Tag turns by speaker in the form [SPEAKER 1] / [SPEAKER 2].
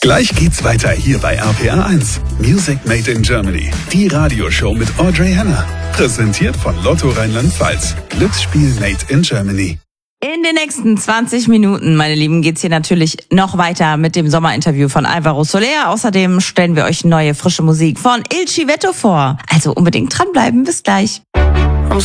[SPEAKER 1] Gleich geht's weiter hier bei RPR 1. Music Made in Germany. Die Radioshow mit Audrey Henner. Präsentiert von Lotto Rheinland-Pfalz. Glücksspiel Made in Germany.
[SPEAKER 2] In den nächsten 20 Minuten, meine Lieben, geht's hier natürlich noch weiter mit dem Sommerinterview von Alvaro Soler. Außerdem stellen wir euch neue, frische Musik von Il Civetto vor. Also unbedingt dranbleiben. Bis gleich.